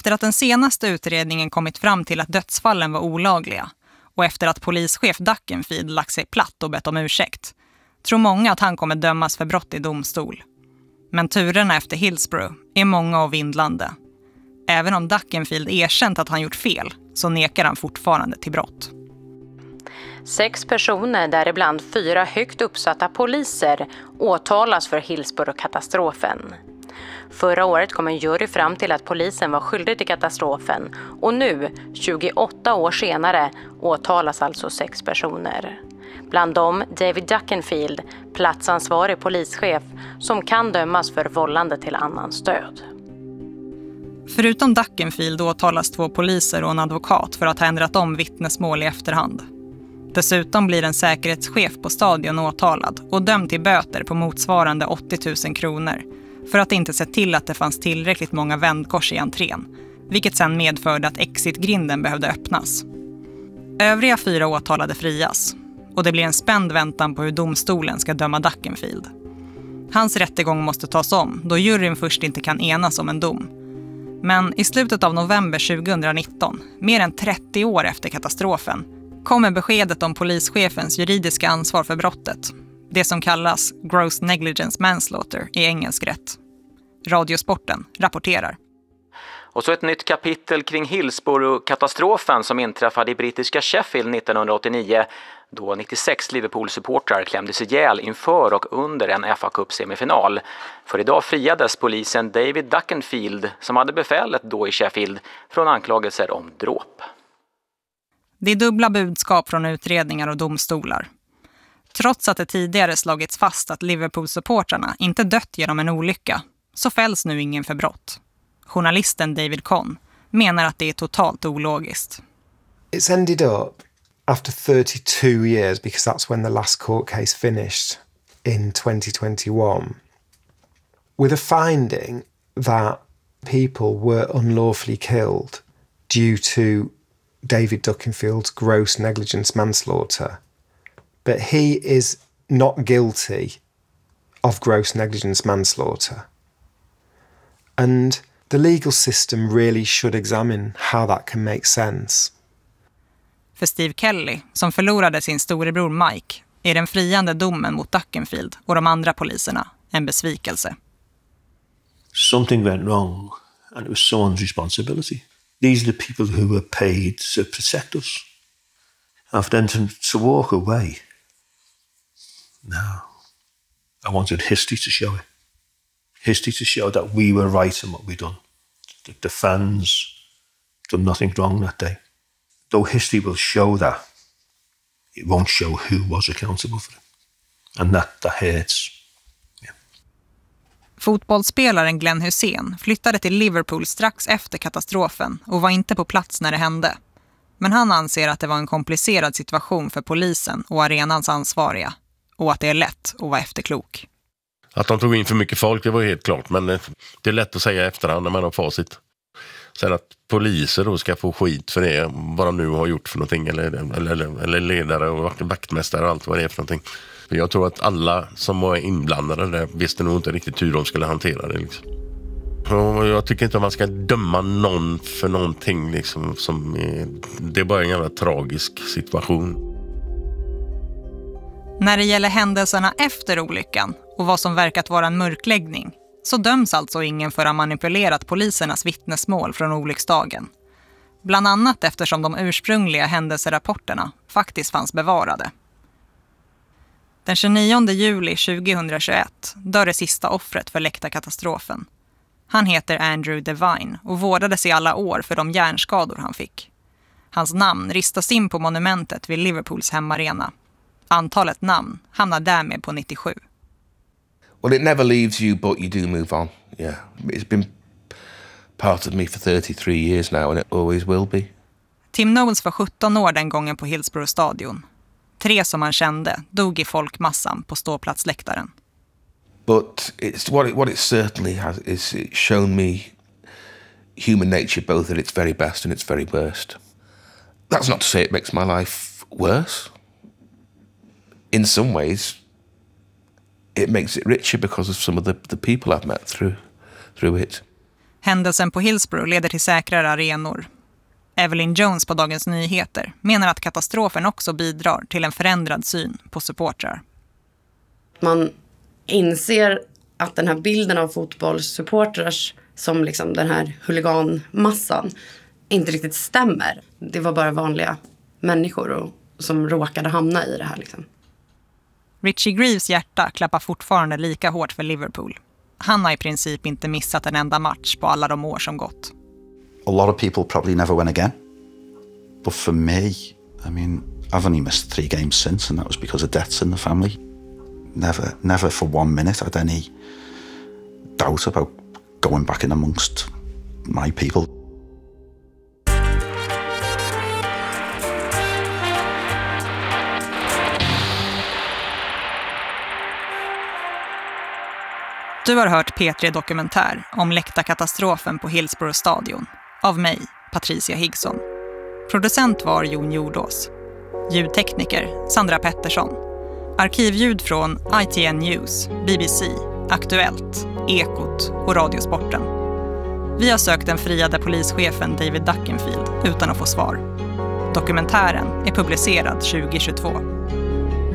Efter att den senaste utredningen kommit fram till att dödsfallen var olagliga och efter att polischef Duckenfield lagt sig platt och bett om ursäkt, tror många att han kommer dömas för brott i domstol. Men turerna efter Hillsborough är många och vindlande. Även om Duckenfield erkänt att han gjort fel så nekar han fortfarande till brott. 6 personer, däribland 4 högt uppsatta poliser, åtalas för Hillsborough-katastrofen. Förra året kom en jury fram till att polisen var skyldig till katastrofen och nu, 28 år senare, åtalas alltså 6 personer. Bland dem David Duckenfield, platsansvarig polischef, som kan dömas för vållande till annans död. Förutom Duckenfield åtalas 2 poliser och en advokat för att ha ändrat om vittnesmål i efterhand. Dessutom blir en säkerhetschef på stadion åtalad och dömd till böter på motsvarande 80 000 kronor för att inte se till att det fanns tillräckligt många vändkors i entrén, vilket sedan medförde att exitgrinden behövde öppnas. Övriga 4 åtalade frias och det blir en spänd väntan på hur domstolen ska döma Duckenfield. Hans rättegång måste tas om då juryn först inte kan enas om en dom. Men i slutet av november 2019, mer än 30 år efter katastrofen, kommer beskedet om polischefens juridiska ansvar för brottet. Det som kallas gross negligence manslaughter i engelsk rätt. Radiosporten rapporterar. Och så ett nytt kapitel kring Hillsborough-katastrofen som inträffade i brittiska Sheffield 1989 då 96 Liverpool-supportrar klämdes ihjäl inför och under en FA Cup-semifinal. För idag friades polisen David Duckenfield som hade befälet då i Sheffield från anklagelser om dråp. Det är dubbla budskap från utredningar och domstolar. Trots att det tidigare slagits fast att Liverpool-supportrarna inte dött genom en olycka så fälls nu ingen för brott. Journalisten David Conn menar att det är totalt ologiskt. It's ended up after 32 years, because that's when the last court case finished in 2021, with a finding that people were unlawfully killed due to David Duckenfield's gross negligence manslaughter. But he is not guilty of gross negligence manslaughter. And the legal system really should examine how that can make sense. För Steve Kelly, som förlorade sin storebror Mike, är den friande domen mot Duckenfield och de andra poliserna en besvikelse. Something went wrong and it was someone's responsibility. These are the people who were paid to protect us. And for them to walk away. No. I wanted history to show it. History to show that we were right in what we done. The fans done nothing wrong that day. Though history will show that, it won't show who was accountable for it. And that hurts. Yeah. Fotbollsspelaren Glenn Hussein flyttade till Liverpool strax efter katastrofen och var inte på plats när det hände. Men han anser att det var en komplicerad situation för polisen och arenans ansvariga och att det är lätt att vara efterklok. Att de tog in för mycket folk, det var helt klart, men det är lätt att säga efterhand när man har facit. Sen att poliser då ska få skit för det, vad de nu har gjort för någonting, eller ledare och vaktmästare och allt vad det är för någonting. Jag tror att alla som var inblandade där visste nog inte riktigt hur de skulle hantera det. Liksom. Och jag tycker inte att man ska döma någon för någonting. Liksom, det är bara en jävla tragisk situation. När det gäller händelserna efter olyckan och vad som verkat vara en mörkläggning så döms alltså ingen för att ha manipulerat polisernas vittnesmål från olycksdagen. Bland annat eftersom de ursprungliga händelserapporterna faktiskt fanns bevarade. Den 29 juli 2021 dör det sista offret för läktarkatastrofen. Han heter Andrew Devine och vårdades i alla år för de hjärnskador han fick. Hans namn ristas in på monumentet vid Liverpools hemarena. Antalet namn hamnar därmed på 97. Well, it never leaves you, but you do move on. Yeah, it's been part of me for 33 years now, and it always will be. Tim Knowles var 17 år den gången på Hillsborough stadion. 3 som han kände dog i folkmassan på ståplatsläktaren. But it's what it certainly has is it's shown me human nature both at its very best and its very worst. That's not to say it makes my life worse. In some ways, it makes it richer because of some of the people I've met through it. Händelsen på Hillsborough leder till säkrare arenor. Evelyn Jones på Dagens Nyheter menar att katastrofen också bidrar till en förändrad syn på supportrar. Man inser att den här bilden av fotbollssupportrar som liksom den här huliganmassan inte riktigt stämmer. Det var bara vanliga människor som råkade hamna i det här. Liksom. Richie Greaves hjärta klappar fortfarande lika hårt för Liverpool. Han har i princip inte missat en enda match på alla de år som gått. A lot of people probably never went again. But for me, I mean, I've only missed 3 games since, and that was because of deaths in the family. Never for 1 minute had any doubt about going back in amongst my people. Du har hört P3 Dokumentär om läktarkatastrofen på Hillsborough stadion. Av mig, Patricia Higson. Producent var Jon Jordås. Ljudtekniker Sandra Pettersson. Arkivljud från ITN News, BBC, Aktuellt, Ekot och Radiosporten. Vi har sökt den friade polischefen David Duckenfield utan att få svar. Dokumentären är publicerad 2022.